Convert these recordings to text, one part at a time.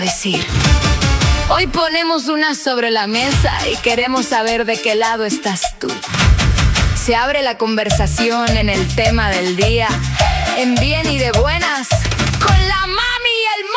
decir. Hoy ponemos una sobre la mesa y queremos saber de qué lado estás tú. Se abre la conversación en el tema del día, en bien y de buenas, con la mami y el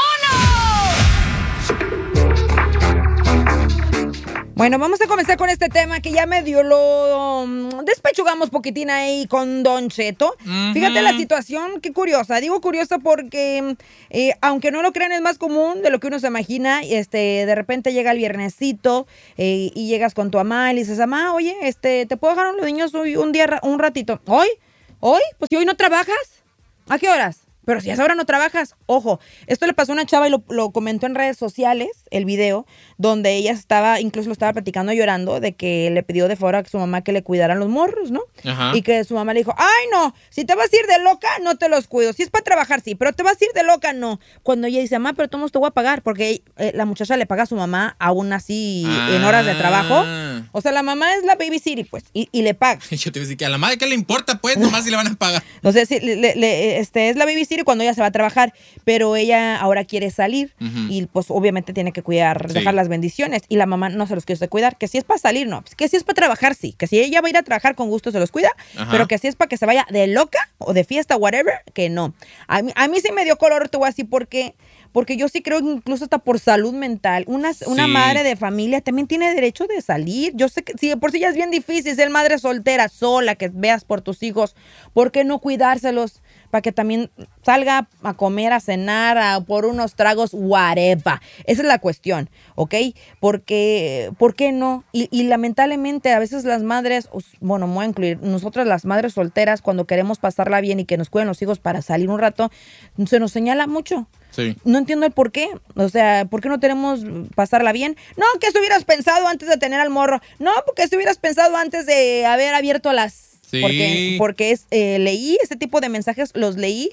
mono. Bueno, vamos a comenzar con este tema que ya medio lo despechugamos poquitín ahí con Don Cheto. Fíjate la situación, qué curiosa. Digo curiosa porque, aunque no lo crean, es más común de lo que uno se imagina. De repente llega el viernesito y llegas con tu mamá y le dices, mamá, oye, ¿te puedo dejar a los niños hoy un día, un ratito? ¿Hoy? Pues si hoy no trabajas, ¿a qué horas? Pero si a esa hora no trabajas, ojo, esto le pasó a una chava y lo comentó en redes sociales, el video, donde ella incluso lo estaba platicando llorando de que le pidió de favor a su mamá que le cuidaran los morros, ¿no? Ajá. Y que su mamá le dijo, ay no, si te vas a ir de loca, no te los cuido. Si es para trabajar, sí, pero te vas a ir de loca, no. Cuando ella dice, mamá, pero tú no te voy a pagar, porque la muchacha le paga a su mamá aún así en horas de trabajo. O sea, la mamá es la babysitter, pues, y le paga. Yo te voy a decir que a la madre, ¿qué le importa, pues? Nomás si le van a pagar. O sea, sí, es la babysitter cuando ella se va a trabajar, pero ella ahora quiere salir y pues obviamente tiene que cuidar, dejar las bendiciones, y la mamá no se los quiere cuidar, que si es para salir, no, que si es para trabajar, sí, que si ella va a ir a trabajar con gusto se los cuida, pero que si es para que se vaya de loca o de fiesta, whatever, que no. A mí sí me dio color, te voy a decir por qué. Porque yo sí creo que incluso hasta por salud mental, una madre de familia también tiene derecho de salir. Yo sé que si por sí ya es bien difícil ser madre soltera, sola, que veas por tus hijos, ¿por qué no cuidárselos? Para que también salga a comer, a cenar, por unos tragos, whatever. Esa es la cuestión, ¿ok? Porque, ¿por qué no? Y lamentablemente a veces las madres, bueno, me voy a incluir, nosotras las madres solteras, cuando queremos pasarla bien y que nos cuiden los hijos para salir un rato, se nos señala mucho. Sí. No entiendo el por qué. O sea, ¿por qué no queremos pasarla bien? No, que eso hubieras pensado antes de tener al morro. No, porque eso hubieras pensado antes de haber abierto las... Sí. Porque leí ese tipo de mensajes, los leí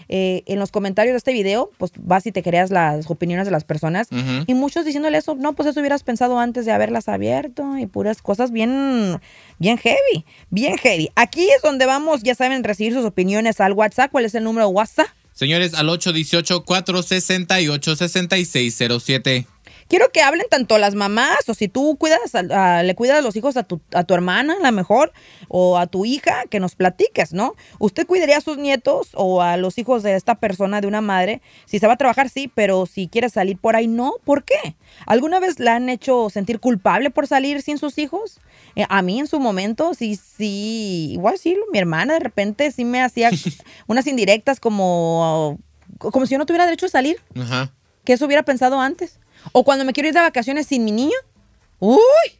en los comentarios de este video, pues vas y te creas las opiniones de las personas, y muchos diciéndole eso, no, pues eso hubieras pensado antes de haberlas abierto, y puras cosas bien heavy, bien heavy. Aquí es donde vamos, ya saben, recibir sus opiniones al WhatsApp. ¿Cuál es el número de WhatsApp? Señores, al 818-468-6607. Quiero que hablen tanto las mamás, o si tú le cuidas a los hijos a tu hermana, a la mejor, o a tu hija, que nos platiques, ¿no? ¿Usted cuidaría a sus nietos o a los hijos de esta persona, de una madre? Si se va a trabajar, sí, pero si quiere salir por ahí, no. ¿Por qué? ¿Alguna vez la han hecho sentir culpable por salir sin sus hijos? A mí en su momento, sí, igual sí, mi hermana de repente sí me hacía unas indirectas como si yo no tuviera derecho a salir. Ajá. Que eso hubiera pensado antes. O cuando me quiero ir de vacaciones sin mi niño. ¡Uy!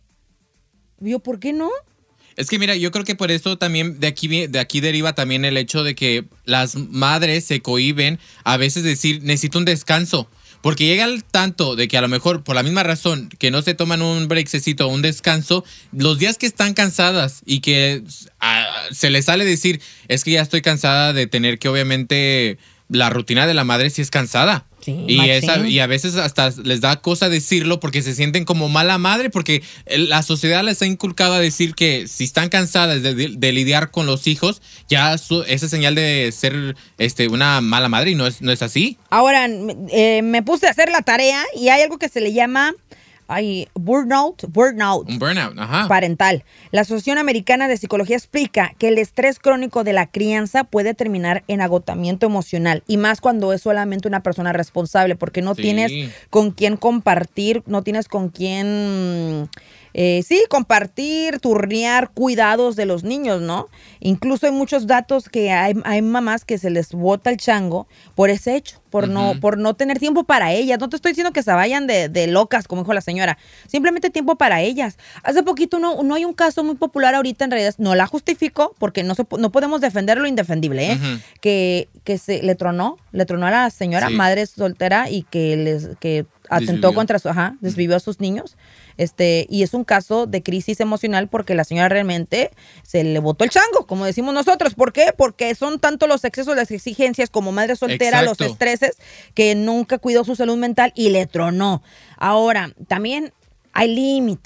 Yo, ¿por qué no? Es que mira, yo creo que por eso también de aquí deriva también el hecho de que las madres se cohíben a veces decir, necesito un descanso. Porque llega al tanto de que a lo mejor por la misma razón que no se toman un breakcito, un descanso, los días que están cansadas y que se les sale decir, es que ya estoy cansada de tener que obviamente la rutina de la madre sí es cansada. Sí, y a veces hasta les da cosa decirlo porque se sienten como mala madre, porque la sociedad les ha inculcado a decir que si están cansadas de lidiar con los hijos, ya esa es señal de ser una mala madre, y no es así. Ahora, me puse a hacer la tarea y hay algo que se le llama burnout. Un burnout, ajá. Parental. La Asociación Americana de Psicología explica que el estrés crónico de la crianza puede terminar en agotamiento emocional, y más cuando es solamente una persona responsable, porque no tienes con quién compartir, no tienes con quién... compartir, turnear cuidados de los niños, ¿no? Incluso hay muchos datos que hay mamás que se les bota el chango por ese hecho, por no tener tiempo para ellas. No te estoy diciendo que se vayan de locas, como dijo la señora, simplemente tiempo para ellas. Hace poquito no hay un caso muy popular ahorita en redes, no la justifico porque no podemos defender lo indefendible, que le tronó a la señora, madre soltera, y que atentó contra desvivió a sus niños. Y es un caso de crisis emocional porque la señora realmente se le botó el chango, como decimos nosotros. ¿Por qué? Porque son tanto los excesos, las exigencias como madre soltera, los estreses, que nunca cuidó su salud mental y le tronó. Ahora, también hay límites.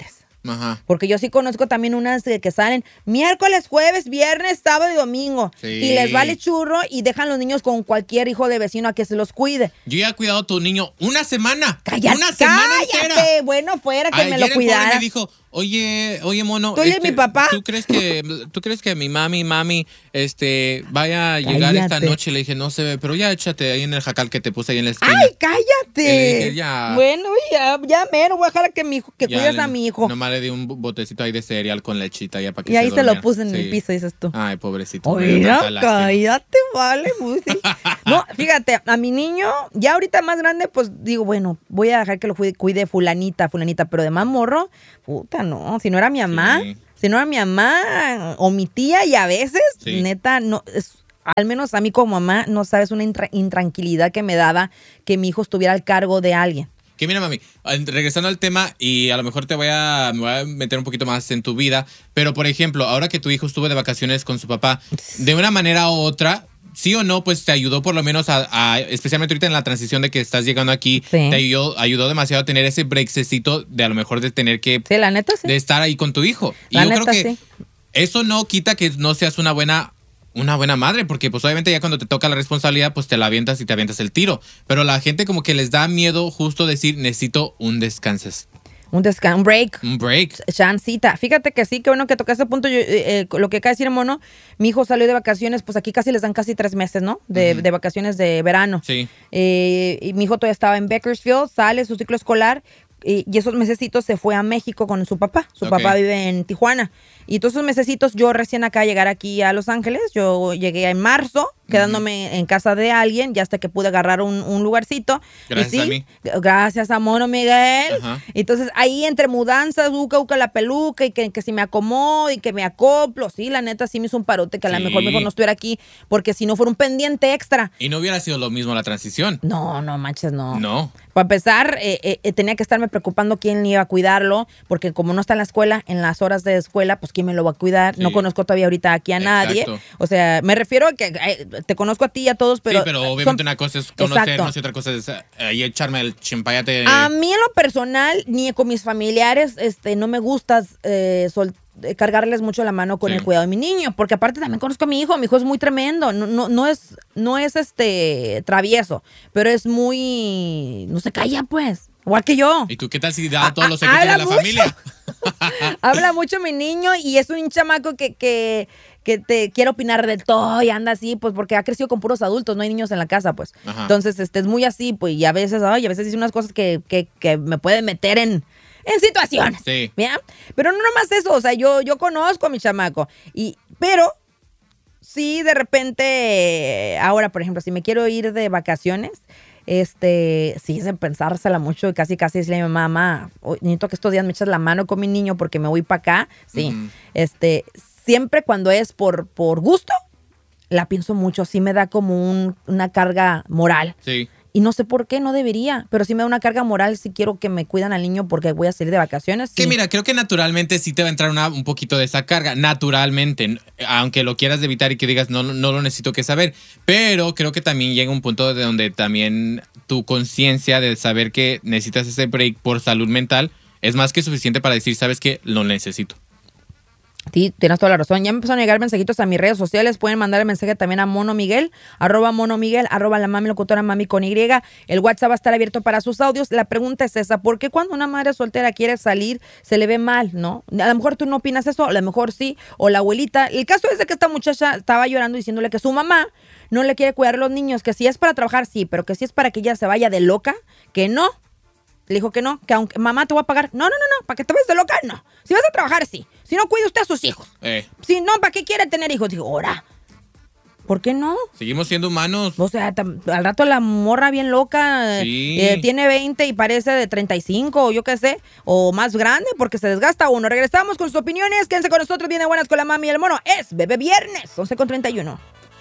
Ajá. Porque yo sí conozco también unas que salen miércoles, jueves, viernes, sábado y domingo. Sí. Y les vale churro y dejan los niños con cualquier hijo de vecino a que se los cuide. Yo ya he cuidado a tu niño una semana. Cállate, una semana cállate. entera. Bueno, fuera que me Ayer lo el pobre cuidara. me dijo, oye, mono. ¿Tú eres mi papá? ¿Tú crees que mi mami, vaya a llegar esta Cállate. noche? Le dije, no se ve, pero ya échate ahí en el jacal que te puse ahí en la esquina. ¡Ay, cállate! Le dije, ya. Bueno, ya mero, voy a dejar que cuides a mi hijo. Nomás le di un botecito ahí de cereal con lechita ya para que Y ahí se lo durmiera. puse en Sí. el piso, dices tú. Ay, pobrecito. me Oye, dio tanta lástima. cállate, vale, Musi. No, fíjate, a mi niño, ya ahorita más grande, pues digo, bueno, voy a dejar que lo cuide fulanita, pero de más morro, puta, no, si no era mi mamá, Sí. si no era mi mamá o mi tía, y a veces, Sí. neta, no, al menos a mí como mamá, no sabes una intranquilidad que me daba que mi hijo estuviera al cargo de alguien. Que mira, mami, regresando al tema, y a lo mejor me voy a meter un poquito más en tu vida, pero por ejemplo, ahora que tu hijo estuvo de vacaciones con su papá, de una manera u otra, sí o no, pues te ayudó por lo menos especialmente ahorita en la transición de que estás llegando aquí, Sí. te ayudó demasiado a tener ese breakcito de a lo mejor de tener que, Sí, la neta, sí. de estar ahí con tu hijo. Y La yo neta, creo que sí. eso no quita que no seas una buena madre, porque pues obviamente ya cuando te toca la responsabilidad, pues te la avientas y te avientas el tiro. Pero la gente como que les da miedo justo decir, necesito un descanso. Un break. Un break. Chancita. Fíjate que sí, que bueno que tocaste ese punto. Lo que acaba de decir el mono, mi hijo salió de vacaciones, pues aquí casi les dan casi 3 meses, ¿no? De vacaciones de verano. Sí. Y mi hijo todavía estaba en Bakersfield, sale su ciclo escolar y esos mesecitos se fue a México con su papá. Su Ok. papá vive en Tijuana. Y todos esos mesecitos yo recién acá llegar aquí a Los Ángeles, yo llegué en marzo, quedándome en casa de alguien, ya hasta que pude agarrar un lugarcito. Gracias Y sí, a mí. Gracias a Mono Miguel. Ajá. Entonces ahí entre mudanzas, uca la peluca y que si me acomodo y que me acoplo, sí, la neta sí me hizo un parote que a lo Sí. mejor no estuviera aquí, porque si no fuera un pendiente extra. Y no hubiera sido lo mismo la transición. No manches, no. No. Para empezar, tenía que estarme preocupando quién iba a cuidarlo, porque como no está en la escuela, en las horas de escuela, pues quién me lo va a cuidar. Sí. No conozco todavía ahorita aquí a nadie. Exacto. O sea, me refiero a que te conozco a ti y a todos, pero... sí, pero obviamente una cosa es conocernos Exacto. y otra cosa es ahí echarme el chimpayate. A mí en lo personal, ni con mis familiares, no me gusta cargarles mucho la mano con Sí. el cuidado de mi niño, porque aparte también conozco a mi hijo es muy tremendo, no es travieso, pero es muy, no se calla pues, igual que yo. ¿Y tú qué tal si da todos los secretos habla de la mucho. familia? Habla mucho mi niño y es un chamaco que te quiere opinar de todo y anda así, pues porque ha crecido con puros adultos, no hay niños en la casa, pues. Ajá. Entonces, es muy así, pues, y a veces dice unas cosas que me pueden meter en situaciones. Sí. ¿Bien? Pero no nomás eso, o sea, yo conozco a mi chamaco, pero sí, de repente, ahora, por ejemplo, si me quiero ir de vacaciones, sí es de pensársela mucho y casi decirle a mi mamá, necesito que estos días me eches la mano con mi niño porque me voy para acá. Sí. Siempre cuando es por gusto, la pienso mucho, sí me da como una carga moral. Sí. Y no sé por qué, no debería, pero sí me da una carga moral si quiero que me cuidan al niño porque voy a salir de vacaciones. Que sí. mira, creo que naturalmente sí te va a entrar un poquito de esa carga, naturalmente, aunque lo quieras evitar y que digas no lo necesito que saber, pero creo que también llega un punto de donde también tu conciencia de saber que necesitas ese break por salud mental es más que suficiente para decir, ¿sabes qué? Lo necesito. Sí, tienes toda la razón. Ya me empezaron a llegar mensajitos a mis redes sociales. Pueden mandar el mensaje también a Mono Miguel, @Mono Miguel, @ la mami locutora mami con Y. El WhatsApp va a estar abierto para sus audios. La pregunta es esa: ¿por qué cuando una madre soltera quiere salir se le ve mal, no? A lo mejor tú no opinas eso, a lo mejor sí, o la abuelita. El caso es de que esta muchacha estaba llorando diciéndole que su mamá no le quiere cuidar a los niños, que si es para trabajar, sí, pero que si es para que ella se vaya de loca, que no. Le dijo que no, que aunque mamá te voy a pagar. No, para que te vayas de loca, no. Si vas a trabajar, sí. Si no, cuide usted a sus hijos. Si no, ¿para qué quiere tener hijos? Digo, ahora, ¿por qué no? Seguimos siendo humanos. O sea, al rato la morra bien loca, Sí. tiene 20 y parece de 35 o yo qué sé, o más grande porque se desgasta uno. Regresamos con sus opiniones, quédense con nosotros, viene buenas con la mami y el mono. Es Bebé Viernes, 11:31.